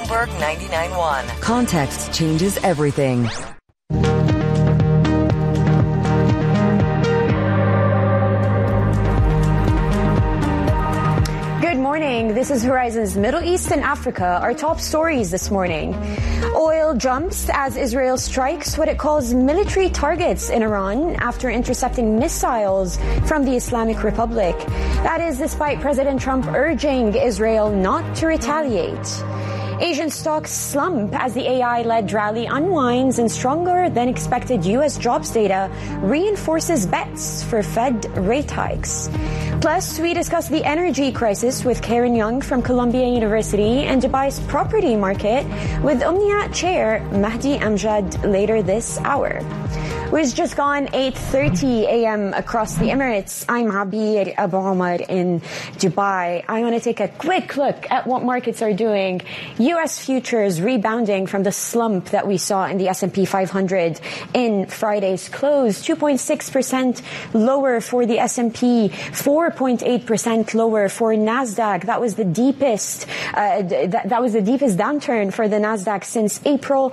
Bloomberg 99.1. Context changes everything. Good morning. This is Horizon's Middle East and Africa. Our top stories this morning. Oil jumps as Israel strikes what it calls military targets in Iran after intercepting missiles from the Islamic Republic. That is despite President Trump urging Israel not to retaliate. Asian stocks slump as the AI-led rally unwinds and stronger than expected U.S. jobs data reinforces bets for Fed rate hikes. Plus, we discuss the energy crisis with Karen Young from Columbia University and Dubai's property market with Umniat Chair Mahdi Amjad later this hour. It's just gone 8:30 a.m. across the Emirates. I'm Abir Abu Omar in Dubai. I want to take a quick look at what markets are doing. U.S. futures rebounding from the slump that we saw in the S&P 500 in Friday's close. 2.6% lower for the S&P, 4.8% lower for NASDAQ. That was the deepest. That was the deepest downturn for the NASDAQ since April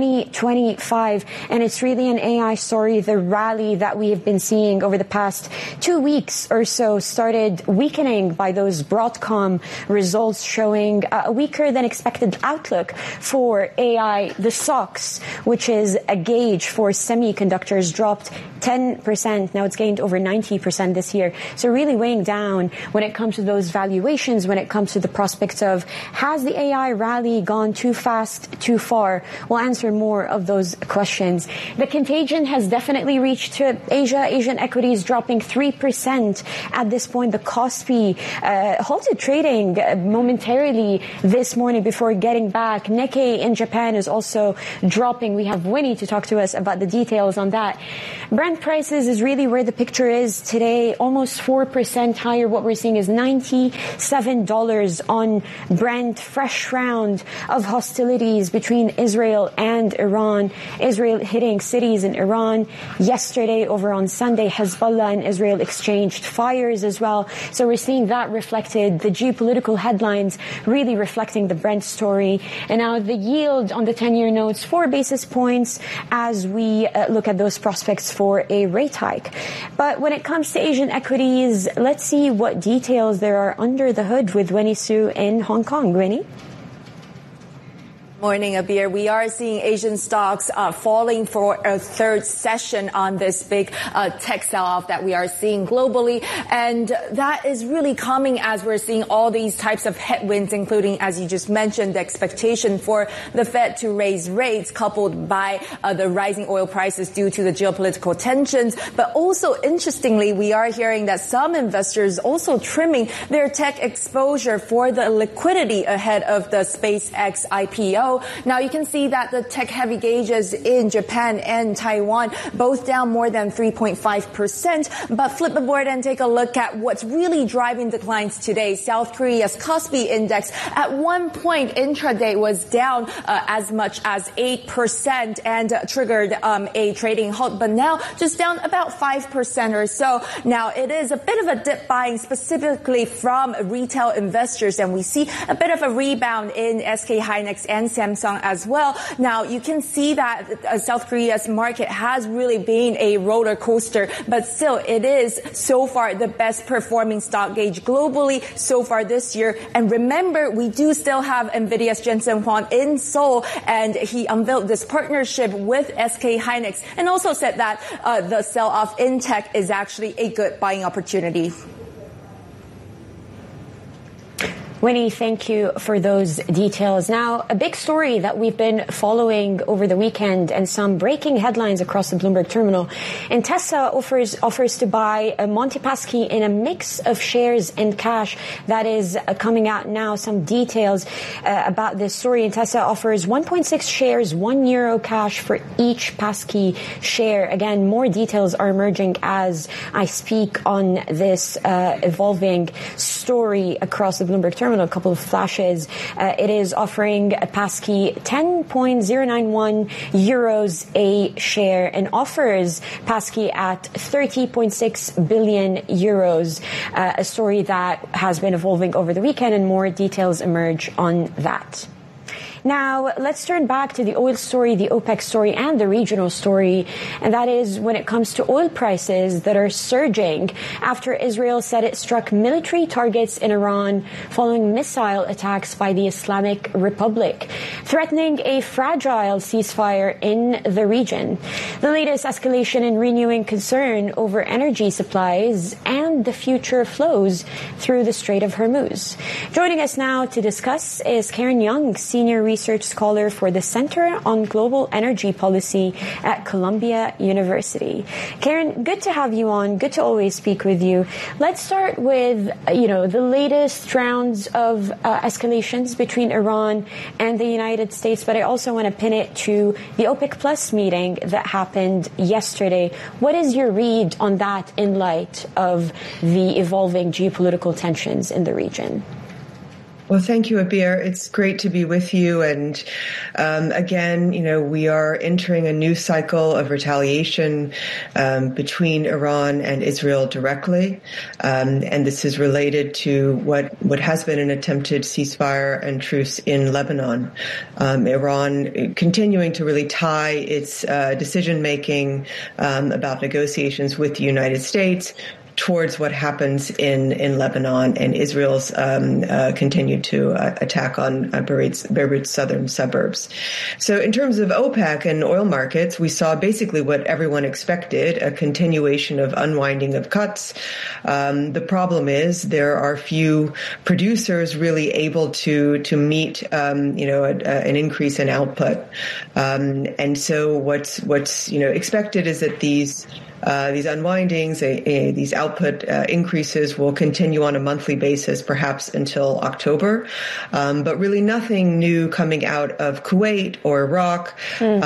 2025, and it's really an AI story. The rally that we have been seeing over the past 2 weeks or so started weakening by those Broadcom results showing a weaker than expected outlook for AI. The SOX, which is a gauge for semiconductors, dropped 10%. Now it's gained over 90% this year. So really weighing down when it comes to those valuations, when it comes to the prospects of has the AI rally gone too fast, too far? We'll answer more of those questions. The contagion has definitely reached to Asia. Asian equities dropping 3% at this point. The Kospi halted trading momentarily this morning before getting back. Nikkei in Japan is also dropping. We have Winnie to talk to us about the details on that. Brent prices is really where the picture is today, almost 4% higher. What we're seeing is $97 on Brent. Fresh round of hostilities between Israel and Iran. Israel hitting cities in Iran. Yesterday, over on Sunday, Hezbollah and Israel exchanged fires as well. So we're seeing that reflected, the geopolitical headlines really reflecting the Brent story. And now the yield on the 10-year notes, 4 basis points as we look at those prospects for a rate hike. But when it comes to Asian equities, let's see what details there are under the hood with Winnie Su in Hong Kong. Winnie? Morning, Abir. We are seeing Asian stocks falling for a third session on this big tech sell-off that we are seeing globally. And that is really coming as we're seeing all these types of headwinds, including, as you just mentioned, the expectation for the Fed to raise rates coupled by the rising oil prices due to the geopolitical tensions. But also, interestingly, we are hearing that some investors also trimming their tech exposure for the liquidity ahead of the SpaceX IPO. Now you can see that the tech-heavy gauges in Japan and Taiwan both down more than 3.5%. But flip the board and take a look at what's really driving declines today. South Korea's Kospi index at one point intraday was down as much as 8% and triggered a trading halt, but now just down about 5% or so. Now it is a bit of a dip buying specifically from retail investors, and we see a bit of a rebound in SK Hynix and Samsung as well. Now, you can see that South Korea's market has really been a roller coaster, but still it is so far the best performing stock gauge globally so far this year. And remember, we do still have NVIDIA's Jensen Huang in Seoul, and he unveiled this partnership with SK Hynix and also said that the sell-off in tech is actually a good buying opportunity. Winnie, thank you for those details. Now, a big story that we've been following over the weekend and some breaking headlines across the Bloomberg terminal. Intesa offers to buy Monte Paschi in a mix of shares and cash. That is coming out now. Some details about this story. Intesa offers 1.6 shares, €1 cash for each Paschi share. Again, more details are emerging as I speak on this evolving story across the Bloomberg terminal. A couple of flashes. It is offering a Paschi 10.091 euros a share and offers Paschi at 30.6 billion euros. A story that has been evolving over the weekend, and more details emerge on that. Now, let's turn back to the oil story, the OPEC story, and the regional story. And that is when it comes to oil prices that are surging after Israel said it struck military targets in Iran following missile attacks by the Islamic Republic, threatening a fragile ceasefire in the region. The latest escalation in renewing concern over energy supplies and the future flows through the Strait of Hormuz. Joining us now to discuss is Karen Young, Senior Research Scholar for the Center on Global Energy Policy at Columbia University. Karen, good to have you on. Good to always speak with you. Let's start with, the latest rounds of escalations between Iran and the United States, but I also want to pin it to the OPEC Plus meeting that happened yesterday. What is your read on that in light of the evolving geopolitical tensions in the region? Well, thank you, Abir. It's great to be with you. And again, we are entering a new cycle of retaliation between Iran and Israel directly. And this is related to what has been an attempted ceasefire and truce in Lebanon. Iran continuing to really tie its decision-making about negotiations with the United States towards what happens in Lebanon and Israel's continued to attack on Beirut's southern suburbs. So in terms of OPEC and oil markets, we saw basically what everyone expected, a continuation of unwinding of cuts. The problem is there are few producers really able to meet an increase in output. And so what's expected is that these unwindings, these output increases will continue on a monthly basis, perhaps until October. But really nothing new coming out of Kuwait or Iraq.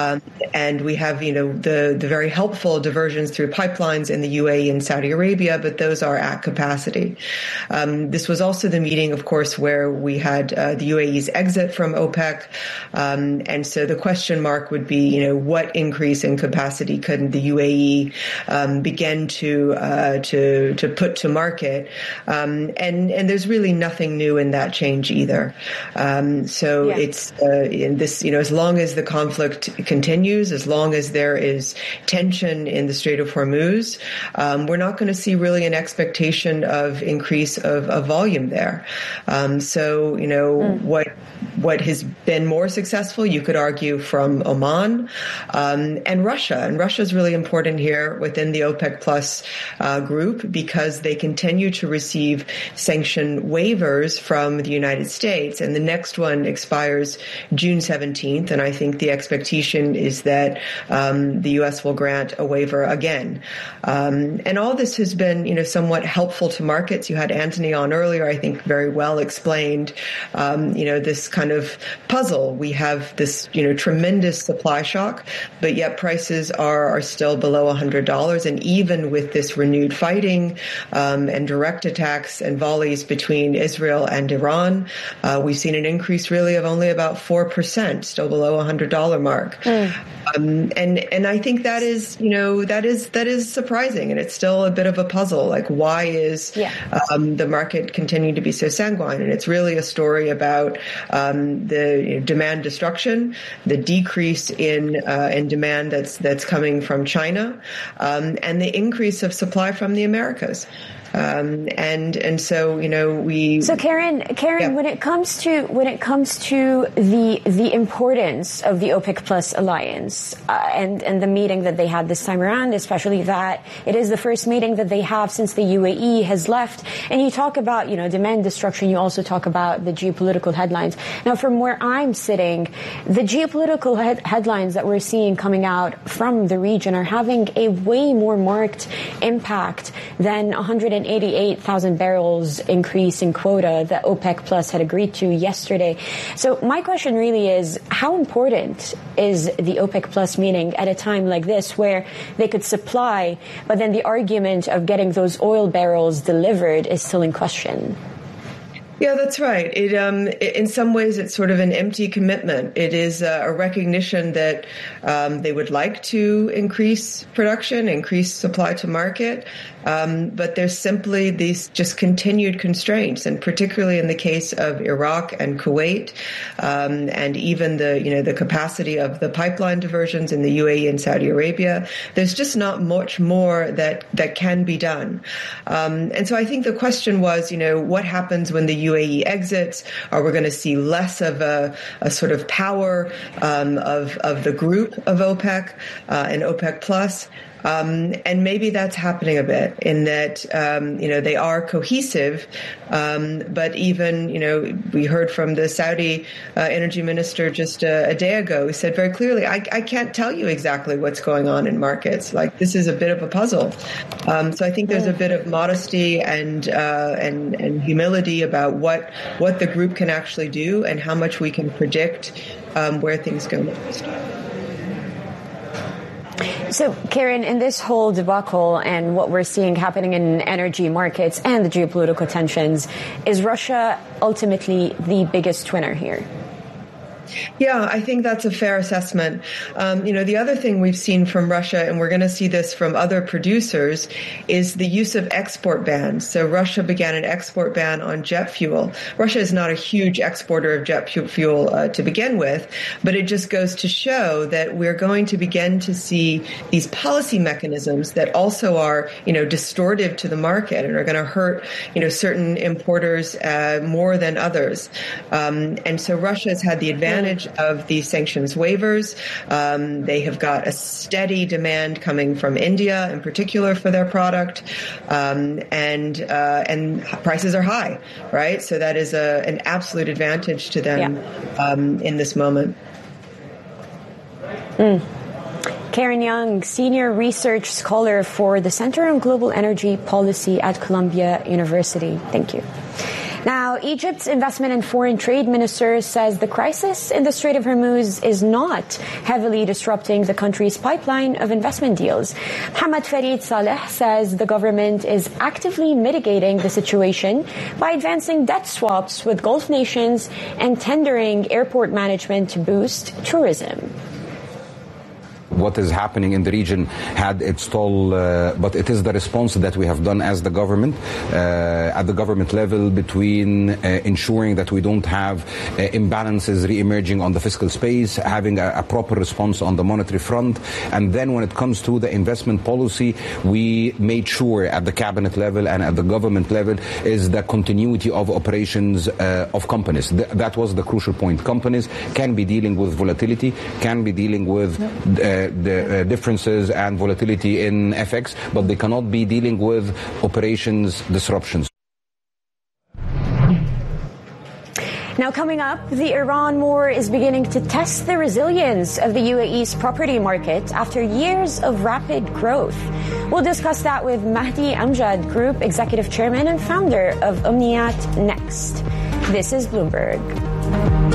And we have, the very helpful diversions through pipelines in the UAE and Saudi Arabia, but those are at capacity. This was also the meeting, of course, where we had the UAE's exit from OPEC. And so the question mark would be, what increase in capacity could the UAE begin to put to market, and there's really nothing new in that change either. It's in this, as long as the conflict continues, as long as there is tension in the Strait of Hormuz, we're not going to see really an expectation of increase of volume there. What has been more successful, you could argue, from Oman and Russia. And Russia is really important here within the OPEC Plus group because they continue to receive sanction waivers from the United States. And the next one expires June 17th. And I think the expectation is that the U.S. will grant a waiver again. And all this has been, somewhat helpful to markets. You had Anthony on earlier, I think very well explained, this kind of puzzle. We have this, tremendous supply shock, but yet prices are still below $100. And even with this renewed fighting and direct attacks and volleys between Israel and Iran, we've seen an increase really of only about 4%, still below $100 mark. And I think that is, that is surprising, and it's still a bit of a puzzle. Like, why is the market continuing to be so sanguine? And it's really a story about the demand destruction, the decrease in demand that's coming from China, and the increase of supply from the Americas. So Karen, when it comes to the importance of the OPEC Plus alliance and the meeting that they had this time around, especially that it is the first meeting that they have since the UAE has left, and you talk about demand destruction, you also talk about the geopolitical headlines. Now, from where I'm sitting, the geopolitical headlines that we're seeing coming out from the region are having a way more marked impact than 188,000 barrels increase in quota that OPEC Plus had agreed to yesterday. So my question really is, how important is the OPEC Plus meeting at a time like this where they could supply, but then the argument of getting those oil barrels delivered is still in question? Yeah, that's right. In some ways, it's sort of an empty commitment. It is a recognition that they would like to increase production, increase supply to market, but there's simply these just continued constraints, and particularly in the case of Iraq and Kuwait, and even the capacity of the pipeline diversions in the UAE and Saudi Arabia. There's just not much more that can be done, and so I think the question was, what happens when the UAE exits? Are we going to see less of a sort of power of the group of OPEC and OPEC Plus? And maybe that's happening a bit in that, they are cohesive. But even, we heard from the Saudi energy minister just a day ago, who said very clearly, I can't tell you exactly what's going on in markets. Like, this is a bit of a puzzle. So I think there's a bit of modesty and humility about what the group can actually do and how much we can predict where things go next. So, Karen, in this whole debacle and what we're seeing happening in energy markets and the geopolitical tensions, is Russia ultimately the biggest winner here? Yeah, I think that's a fair assessment. The other thing we've seen from Russia, and we're going to see this from other producers, is the use of export bans. So Russia began an export ban on jet fuel. Russia is not a huge exporter of jet fuel to begin with, but it just goes to show that we're going to begin to see these policy mechanisms that also are, distortive to the market and are going to hurt, certain importers more than others. And so Russia has had the advantage of these sanctions waivers. They have got a steady demand coming from India, in particular, for their product, and prices are high, right? So that is an absolute advantage to them in this moment. Karen Young, Senior Research Scholar for the Center on Global Energy Policy at Columbia University. Thank you. Now, Egypt's investment and foreign trade minister says the crisis in the Strait of Hormuz is not heavily disrupting the country's pipeline of investment deals. Mohammed Farid Saleh says the government is actively mitigating the situation by advancing debt swaps with Gulf nations and tendering airport management to boost tourism. What is happening in the region had its toll, but it is the response that we have done as the government, at the government level, between ensuring that we don't have imbalances re-emerging on the fiscal space, having a proper response on the monetary front. And then when it comes to the investment policy, we made sure at the cabinet level and at the government level is the continuity of operations of companies. That was the crucial point. Companies can be dealing with volatility, can be dealing with the differences and volatility in FX, but they cannot be dealing with operations disruptions. Now, coming up, the Iran war is beginning to test the resilience of the UAE's property market after years of rapid growth. We'll discuss that with Mahdi Amjad, Group Executive Chairman and founder of Omniat, next. This is Bloomberg.